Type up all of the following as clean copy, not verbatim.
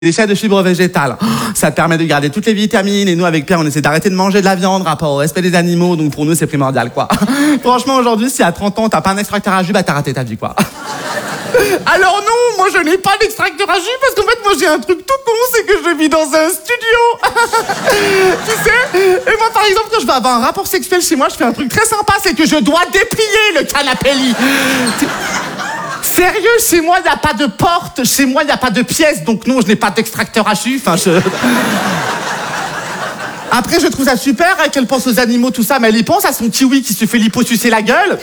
des chaînes de fibres végétales. Ça te permet de garder toutes les vitamines et nous avec Pierre on essaie d'arrêter de manger de la viande rapport au respect des animaux, donc pour nous c'est primordial quoi. Franchement aujourd'hui si à 30 ans t'as pas un extracteur à jus, bah t'as raté ta vie quoi. Alors non, moi je n'ai pas d'extracteur à jus parce qu'en fait moi j'ai un truc tout con, c'est que je vis dans un studio. Tu sais. Et moi par exemple quand je vais avoir un rapport sexuel chez moi, je fais un truc très sympa, c'est que je dois déplier le canapé lit. Sérieux, chez moi, il n'y a pas de porte, chez moi, il n'y a pas de pièce, donc non, je n'ai pas d'extracteur à jus, Après, je trouve ça super qu'elle pense aux animaux, tout ça, mais elle y pense à son kiwi qui se fait liposucer la gueule.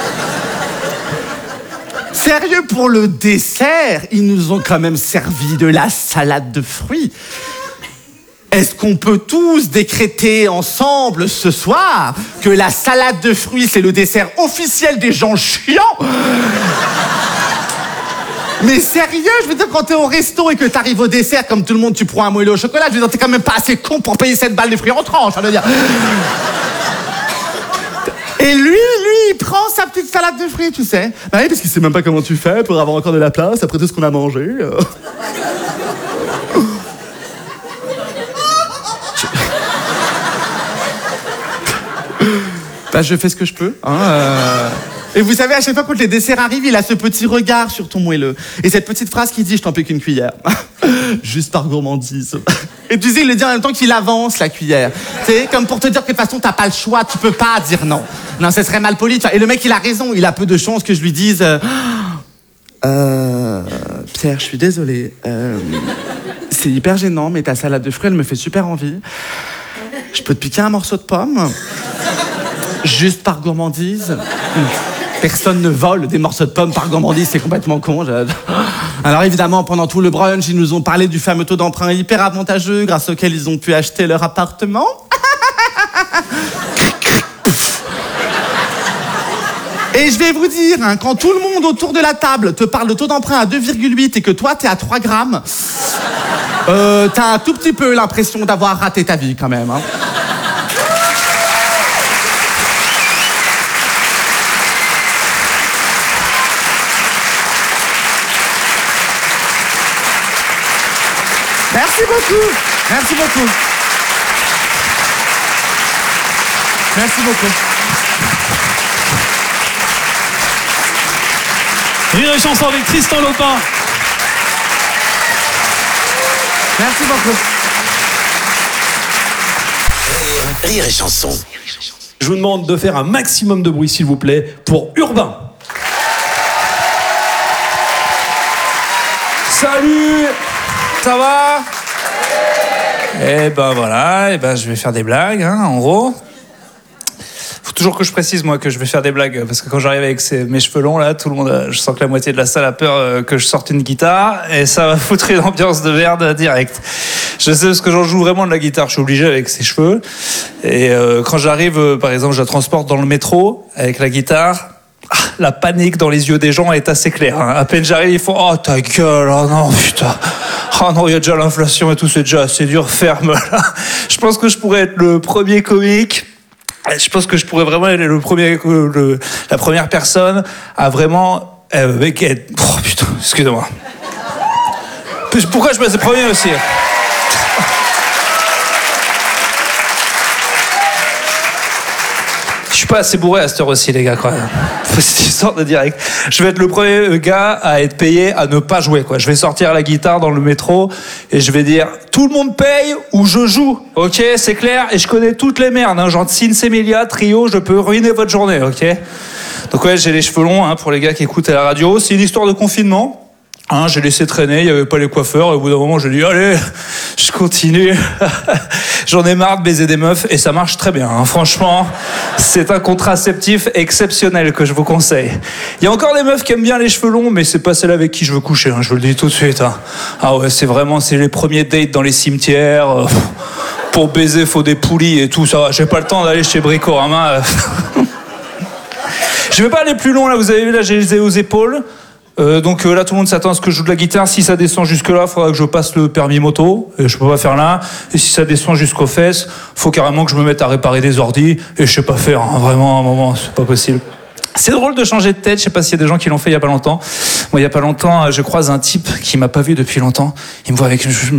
Sérieux, pour le dessert, ils nous ont quand même servi de la salade de fruits. Est-ce qu'on peut tous décréter ensemble ce soir que la salade de fruits, c'est le dessert officiel des gens chiants ? Mais sérieux, je veux dire, quand t'es au resto et que t'arrives au dessert, comme tout le monde, tu prends un moelleux au chocolat, je veux dire, t'es quand même pas assez con pour payer 7 balles de fruits en tranche, ça veut dire. Et lui, il prend sa petite salade de fruits, tu sais. Bah oui, parce qu'il sait même pas comment tu fais pour avoir encore de la place après tout ce qu'on a mangé. Bah, je fais ce que je peux, Et vous savez, à chaque fois que les desserts arrivent, il a ce petit regard sur ton moelleux. Et cette petite phrase qui dit « Je t'en paie qu'une cuillère ». Juste par gourmandise. Et tu sais, il le dit en même temps qu'il avance la cuillère. Tu sais, comme pour te dire que de toute façon, t'as pas le choix, tu peux pas dire non. Non, ce serait mal poli. Tu vois. Et le mec, il a raison. Il a peu de chances que je lui dise Pierre, je suis désolé. C'est hyper gênant, mais ta salade de fruits, elle me fait super envie. Je peux te piquer un morceau de pomme ? Juste par gourmandise ? Personne ne vole des morceaux de pommes par gourmandise, c'est complètement con. Alors évidemment, pendant tout le brunch, ils nous ont parlé du fameux taux d'emprunt hyper avantageux grâce auquel ils ont pu acheter leur appartement. Et je vais vous dire, quand tout le monde autour de la table te parle de taux d'emprunt à 2,8 et que toi, t'es à 3 grammes, t'as un tout petit peu l'impression d'avoir raté ta vie quand même. Merci beaucoup. Merci beaucoup. Merci beaucoup. Rire et chanson avec Tristan Lopin. Merci beaucoup. Rire et chanson. Je vous demande de faire un maximum de bruit, s'il vous plaît, pour Urbain. Salut! Ça va? Eh ben voilà, je vais faire des blagues, en gros. Faut toujours que je précise, moi, que je vais faire des blagues, parce que quand j'arrive avec mes cheveux longs, là, tout le monde, je sens que la moitié de la salle a peur que je sorte une guitare, et ça va foutre une ambiance de merde direct. Je sais, parce que j'en joue vraiment de la guitare, je suis obligé avec ces cheveux. Et quand j'arrive, par exemple, je la transporte dans le métro, avec la guitare, la panique dans les yeux des gens est assez claire. À peine j'arrive, ils font « Oh, ta gueule, oh non, putain !» Oh non, il y a déjà l'inflation et tout, c'est déjà assez dur, ferme là. Je pense que je pourrais être le premier comique. Je pense que je pourrais vraiment être la première personne à vraiment... Oh putain, excusez-moi. Pourquoi je passe le premier aussi ? Je suis pas assez bourré à cette heure aussi, les gars, quand même. Faut cette histoire de direct. Je vais être le premier gars à être payé à ne pas jouer, quoi. Je vais sortir la guitare dans le métro et je vais dire tout le monde paye ou je joue, ok, c'est clair. Et je connais toutes les merdes, genre Sins Emilia, Trio, je peux ruiner votre journée, ok. Donc ouais, j'ai les cheveux longs, pour les gars qui écoutent à la radio. C'est une histoire de confinement. J'ai laissé traîner, il n'y avait pas les coiffeurs, et au bout d'un moment, j'ai dit, allez, je continue. J'en ai marre de baiser des meufs, et ça marche très bien, Franchement, c'est un contraceptif exceptionnel que je vous conseille. Il y a encore des meufs qui aiment bien les cheveux longs, mais c'est pas celle avec qui je veux coucher, je vous le dis tout de suite. Ah ouais, c'est les premiers dates dans les cimetières. Pour baiser, faut des poulies et tout ça. J'ai pas le temps d'aller chez Bricorama. Je vais pas aller plus loin, là, vous avez vu, là, j'ai les aux épaules. Donc là, tout le monde s'attend à ce que je joue de la guitare. Si ça descend jusque-là, il faudra que je passe le permis moto. Et je peux pas faire là. Et si ça descend jusqu'aux fesses, faut carrément que je me mette à réparer des ordis. Et je sais pas faire. Vraiment, à un moment, c'est pas possible. C'est drôle de changer de tête. Je sais pas s'il y a des gens qui l'ont fait il y a pas longtemps. Moi, il y a pas longtemps, je croise un type qui m'a pas vu depuis longtemps. Il me voit avec